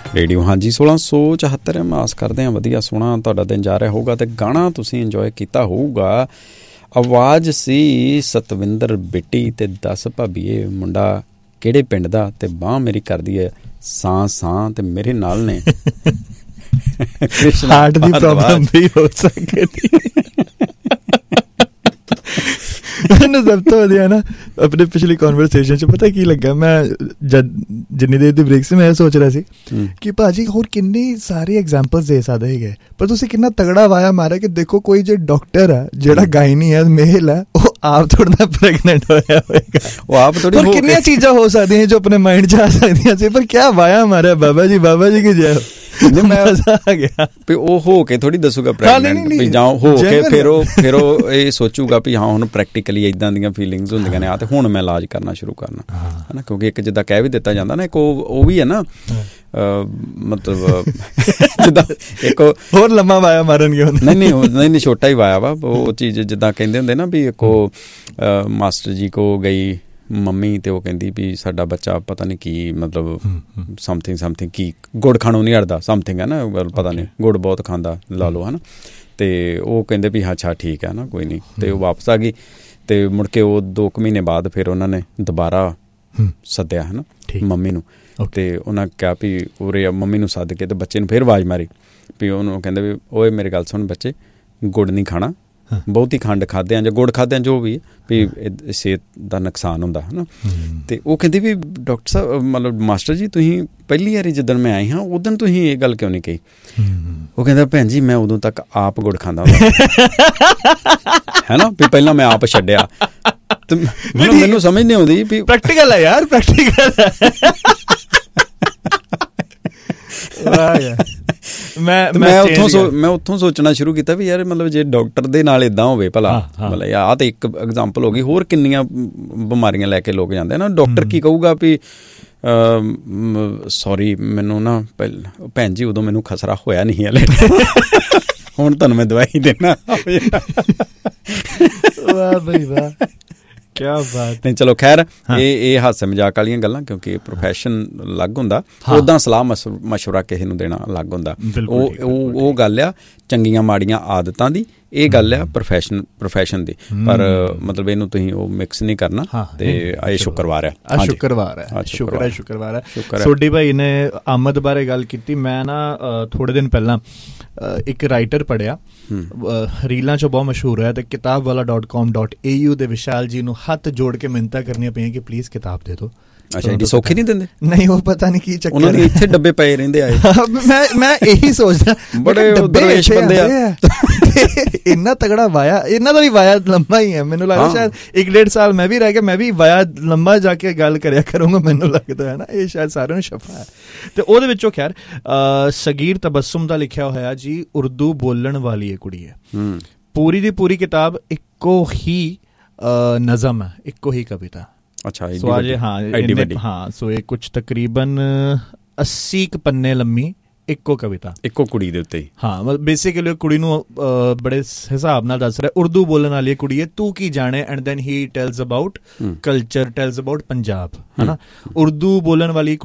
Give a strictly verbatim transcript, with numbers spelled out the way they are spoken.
Radio ਹਾਂਜੀ ਸੋਲਾਂ ਸੌ ਚੁਹੱਤਰ ਮੈਂ ਆਸ ਕਰਦੇ ਹਾਂ ਵਧੀਆ ਸੋਹਣਾ ਤੁਹਾਡਾ ਦਿਨ ਜਾ ਰਿਹਾ ਹੋਊਗਾ ਅਤੇ ਗਾਣਾ ਤੁਸੀਂ ਇੰਜੋਏ ਕੀਤਾ ਹੋਊਗਾ। ਆਵਾਜ਼ ਸੀ ਸਤਵਿੰਦਰ ਬਿੱਟੀ ਅਤੇ ਦੱਸ ਭਾਬੀਏ ਮੁੰਡਾ ਕਿਹੜੇ ਪਿੰਡ ਦਾ ਅਤੇ ਬਾਂਹ ਮੇਰੀ ਕਰਦੀ ਹੈ ਸਾਂ ਸਾਂ ਅਤੇ ਮੇਰੇ ਨਾਲ ਨੇ ਹਾਰਟ ਦੀ ਪ੍ਰੋਬਲਮ ਵੀ ਹੋ ਸਕਦੀ। ਮੈਨੂੰ ਸਭ ਤੋਂ ਵਧੀਆ ਨਾ ਆਪਣੇ ਪਿਛਲੀ ਕਨਵਰਸੇਸ਼ਨ 'ਚ ਪਤਾ ਕੀ ਲੱਗਾ, ਮੈਂ ਜਦ ਜਿੰਨੀ ਦੇਰ ਦੀ ਬ੍ਰੇਕ ਸੀ ਮੈਂ ਇਹ ਸੋਚ ਰਿਹਾ ਸੀ ਕਿ ਭਾਜੀ ਹੋਰ ਕਿੰਨੀ ਸਾਰੀ ਐਗਜ਼ਾਮਪਲਸ ਦੇ ਸਕਦੇ ਹੈਗੇ, ਪਰ ਤੁਸੀਂ ਕਿੰਨਾ ਤਗੜਾ ਵਾਇਆ ਮਾਰਿਆ ਕਿ ਦੇਖੋ ਕੋਈ ਜੇ ਡਾਕਟਰ ਹੈ ਜਿਹੜਾ ਗਾਇਨੀ ਹੈ ਮੇਲ ਹੈ ਉਹ ਆਪ ਥੋੜਾ ਨਾ ਪ੍ਰੈਗਨੈਂਟ ਹੋਇਆ ਹੋਏਗਾ, ਉਹ ਆਪ ਥੋੜੀ ਕਿੰਨੀਆਂ ਚੀਜ਼ਾਂ ਹੋ ਸਕਦੀਆਂ ਜੋ ਆਪਣੇ ਮਾਈਂਡ 'ਚ ਆ ਸਕਦੀਆਂ ਸੀ, ਪਰ ਕਿਆ ਵਾਇਆ ਮਾਰਿਆ ਬਾਬਾ ਜੀ ਬਾਬਾ ਜੀ ਕੀ ਜੈ ਆ ਗਿਆ ਵੀ ਉਹ ਹੋ ਕੇ ਥੋੜੀ ਦੱਸੂਗਾ ਪ੍ਰੈਗਨੈਂਟ ਵੀ ਜਾਂ ਹੋ ਕੇ ਫਿਰ ਉਹ ਫਿਰ ਉਹ ਇਹ ਸੋਚੂਗਾ ਵੀ ਹਾਂ ਹੁਣ ਪ੍ਰੈਕਟੀਕਲੀ ਇੱਦਾਂ ਦੀਆਂ ਫੀਲਿੰਗਸ ਹੁੰਦੀਆਂ ਨੇ ਆ ਤੇ ਹੁਣ ਮੈਂ ਇਲਾਜ ਕਰਨਾ ਸ਼ੁਰੂ ਕਰਨਾ ਹੈ ਨਾ, ਕਿਉਂਕਿ ਇੱਕ ਜਿੱਦਾਂ ਕਹਿ ਵੀ ਦਿੱਤਾ ਜਾਂਦਾ ਨਾ ਇੱਕ ਉਹ ਉਹ ਵੀ ਹੈ ਨਾ ਮਤਲਬ ਜਿੱਦਾਂ ਇੱਕ ਹੋਰ ਲੰਮਾ ਵਾਇਆ ਮਾਰਨਗੇ ਨਹੀਂ ਨਹੀਂ ਨਹੀਂ ਨਹੀਂ ਛੋਟਾ ਹੀ ਵਾਇਆ ਵਾ ਉਹ ਚੀਜ਼ ਜਿੱਦਾਂ ਕਹਿੰਦੇ ਹੁੰਦੇ ਨਾ ਵੀ ਇੱਕ ਉਹ ਮਾਸਟਰ ਜੀ ਕੋ ਗਈ ਮੰਮੀ ਤੇ ਉਹ ਕਹਿੰਦੀ ਵੀ ਸਾਡਾ ਬੱਚਾ ਪਤਾ ਨਹੀਂ ਕੀ ਮਤਲਬ ਸਮਥਿੰਗ ਸਮਥਿੰਗ ਕੀ ਗੁੜ ਖਾਣੋਂ ਨਹੀਂ ਹਟਦਾ ਸਮਥਿੰਗ ਹੈ ਨਾ ਪਤਾ ਨਹੀਂ ਗੁੜ ਬਹੁਤ ਖਾਂਦਾ ਲਾ ਲਓ ਹੈ ਨਾ, ਅਤੇ ਉਹ ਕਹਿੰਦੇ ਵੀ ਅੱਛਾ ਠੀਕ ਹੈ ਨਾ ਕੋਈ ਨਹੀਂ, ਅਤੇ ਉਹ ਵਾਪਸ ਆ ਗਈ ਅਤੇ ਮੁੜ ਕੇ ਉਹ ਦੋ ਕੁ ਮਹੀਨੇ ਬਾਅਦ ਫਿਰ ਉਹਨਾਂ ਨੇ ਦੁਬਾਰਾ ਸੱਦਿਆ ਹੈ ਨਾ ਮੰਮੀ ਨੂੰ, ਅਤੇ ਉਹਨਾਂ ਕਿਹਾ ਵੀ ਉਰੇ ਮੰਮੀ ਨੂੰ ਸੱਦ ਕੇ ਅਤੇ ਬੱਚੇ ਨੂੰ ਫਿਰ ਆਵਾਜ਼ ਮਾਰੀ ਵੀ ਉਹਨੂੰ ਕਹਿੰਦੇ ਵੀ ਓਏ ਮੇਰੀ ਗੱਲ ਸੁਣ ਬੱਚੇ ਗੁੜ ਨਹੀਂ ਖਾਣਾ, ਬਹੁਤੀ ਖੰਡ ਖਾਦੇ ਆ ਜਾਂ ਗੁੜ ਖਾਦੇ ਆ ਜੋ ਵੀ ਵੀ ਸਿਹਤ ਦਾ ਨੁਕਸਾਨ ਹੁੰਦਾ ਹੈ ਨਾ, ਅਤੇ ਉਹ ਕਹਿੰਦੀ ਵੀ ਡਾਕਟਰ ਸਾਹਿਬ ਮਤਲਬ ਮਾਸਟਰ ਜੀ ਤੁਸੀਂ ਪਹਿਲੀ ਵਾਰੀ ਜਿੱਦਣ ਮੈਂ ਆਈ ਹਾਂ ਉਦੋਂ ਤੁਸੀਂ ਇਹ ਗੱਲ ਕਿਉਂ ਨਹੀਂ ਕਹੀ, ਉਹ ਕਹਿੰਦਾ ਭੈਣ ਜੀ ਮੈਂ ਉਦੋਂ ਤੱਕ ਆਪ ਗੁੜ ਖਾਂਦਾ ਹੈ ਨਾ ਵੀ ਪਹਿਲਾਂ ਮੈਂ ਆਪ ਛੱਡਿਆ, ਮੈਨੂੰ ਸਮਝ ਨਹੀਂ ਆਉਂਦੀ ਵੀ ਪ੍ਰੈਕਟੀਕਲ ਹੈ ਯਾਰ ਪ੍ਰੈਕਟੀਕਲ ਮੈਂ ਮੈਂ ਉੱਥੋਂ ਸੋ ਮੈਂ ਉੱਥੋਂ ਸੋਚਣਾ ਸ਼ੁਰੂ ਕੀਤਾ ਵੀ ਯਾਰ ਮਤਲਬ ਜੇ ਡਾਕਟਰ ਦੇ ਨਾਲ ਇੱਦਾਂ ਹੋਵੇ ਭਲਾ ਮਤਲਬ ਆਹ ਤਾਂ ਇੱਕ ਐਗਜ਼ਾਮਪਲ ਹੋ ਗਈ, ਹੋਰ ਕਿੰਨੀਆਂ ਬਿਮਾਰੀਆਂ ਲੈ ਕੇ ਲੋਕ ਜਾਂਦੇ ਨਾ, ਡਾਕਟਰ ਕੀ ਕਹੂਗਾ ਵੀ ਸੋਰੀ ਮੈਨੂੰ ਨਾ ਪਹਿਲਾਂ ਭੈਣ ਜੀ ਉਦੋਂ ਮੈਨੂੰ ਖਸਰਾ ਹੋਇਆ ਨਹੀਂ ਹਲੇ ਹੁਣ ਤੁਹਾਨੂੰ ਮੈਂ ਦਵਾਈ ਦੇਣਾ ਵਾਹ ਬਈ ਵਾਹ ਕਿਆ ਬਾਤ ਨਹੀਂ। ਚਲੋ ਖੈਰ ਇਹ ਇਹ ਹਾਸੇ ਮਜ਼ਾਕ ਵਾਲੀਆਂ ਗੱਲਾਂ ਕਿਉਂਕਿ ਪ੍ਰੋਫੈਸ਼ਨ ਅਲੱਗ ਹੁੰਦਾ, ਉੱਦਾਂ ਸਲਾਹ ਮਸ ਮਸ਼ਵਰਾ ਕਿਸੇ ਨੂੰ ਦੇਣਾ ਅਲੱਗ ਹੁੰਦਾ, ਉਹ ਉਹ ਉਹ ਗੱਲ ਆ ਚੰਗੀਆਂ ਮਾੜੀਆਂ ਆਦਤਾਂ ਦੀ, ਇਹ ਗੱਲ ਆ ਪ੍ਰੋਫੈਸ਼ਨ ਪ੍ਰੋਫੈਸ਼ਨ ਦੀ, ਪਰ ਮਤਲਬ ਇਹਨੂੰ ਤੁਸੀਂ ਉਹ ਮਿਕਸ ਨਹੀਂ ਕਰਨਾ। ਤੇ ਇਹ ਸ਼ੁੱਕਰਵਾਰ ਹੈ ਸ਼ੁੱਕਰਵਾਰ ਹੈ ਸ਼ੁਕਰ ਹੈ ਸ਼ੁੱਕਰਵਾਰ ਹੈ ਸੋਢੀ ਭਾਈ ਨੇ ਆਮਦ ਬਾਰੇ ਗੱਲ ਕੀਤੀ। ਮੈਂ ਨਾ ਥੋੜ੍ਹੇ ਦਿਨ ਪਹਿਲਾਂ ਇੱਕ ਰਾਈਟਰ ਪੜ੍ਹਿਆ ਰੀਲਾਂ 'ਚੋਂ ਬਹੁਤ ਮਸ਼ਹੂਰ ਹੈ, ਅਤੇ ਕਿਤਾਬ ਵਾਲਾ ਡੋਟ ਕਾਮ ਡੋਟ ਏ ਯੂ ਦੇ ਵਿਸ਼ਾਲ ਜੀ ਨੂੰ ਹੱਥ ਜੋੜ ਕੇ ਮਿੰਨਤਾਂ ਕਰਨੀਆਂ ਪਈਆਂ ਕਿ ਪਲੀਜ਼ ਕਿਤਾਬ ਦੇ ਦਿਓ। ਅੱਛਾ ਐਡੀ ਸੌਖੀ ਨਹੀਂ ਦਿੰਦੇ? ਨਹੀਂ ਉਹ ਪਤਾ ਨਹੀਂ ਕੀ ਚੱਕਰ, ਉਹਨਾਂ ਦੇ ਇੱਥੇ ਡੱਬੇ ਪਏ ਰਹਿੰਦੇ ਆਏ। ਮੈਂ ਮੈਂ ਇਹੀ ਸੋਚਦਾ ਬੜੇ ਦਰਵੇਸ਼ ਬੰਦੇ ਆ ਇੰਨਾ ਤਗੜਾ ਵਾਇਆ, ਇਹਨਾਂ ਦਾ ਵੀ ਵਾਇਆ ਲੰਮਾ ਹੀ ਹੈ ਮੈਨੂੰ ਲੱਗਦਾ, ਸ਼ਾਇਦ ਇੱਕ ਡੇਢ ਸਾਲ ਮੈਂ ਵੀ ਰਹਿ ਕੇ ਮੈਂ ਵੀ ਵਾਇਆ ਲੰਮਾ ਜਾ ਕੇ ਗੱਲ ਕਰਿਆ ਕਰੂੰਗਾ ਮੈਨੂੰ ਲੱਗਦਾ ਹੈ ਨਾ, ਇਹ ਸ਼ਾਇਦ ਸਾਰਿਆਂ ਨੂੰ ਸ਼ਫਾ ਹੈ। ਅਤੇ ਉਹਦੇ ਵਿੱਚੋਂ ਖੈਰ ਸਗੀਰ ਤਬਸਮ ਦਾ ਲਿਖਿਆ ਹੋਇਆ ਜੀ ਉਰਦੂ ਬੋਲਣ ਵਾਲੀ ਇਹ ਕੁੜੀ ਹੈ, ਪੂਰੀ ਦੀ ਪੂਰੀ ਕਿਤਾਬ ਇੱਕੋ ਹੀ ਨਜ਼ਮ ਹੈ, ਇੱਕੋ ਹੀ ਕਵਿਤਾ। ਅੱਛਾ ਸੋ ਅਜੇ ਹਾਂ ਹਾਂ ਸੋ ਇਹ ਕੁਛ ਤਕਰੀਬਨ ਅੱਸੀ ਕੁ ਪੰਨੇ ਲੰਮੀ ਇੱਕੋ ਕਵਿਤਾ ਇੱਕੋ ਕੁੜੀ ਦੇ ਉੱਤੇ। ਹਾਂ ਬੇਸਿਕਲੀ ਕੁੜੀ ਨੂੰ ਬੜੇ ਹਿਸਾਬ ਨਾਲ ਦੱਸ ਰਿਹਾ, ਉਰਦੂ ਬੋਲਣ ਵਾਲੀ ਕੁੜੀ ਹੈ, ਤੂੰ ਕੀ ਜਾਣੇ, and then he tells about culture, tells about Punjab ਹੈ ਨਾ। ਉਰਦੂ ਬੋਲਣ ਵਾਲੀ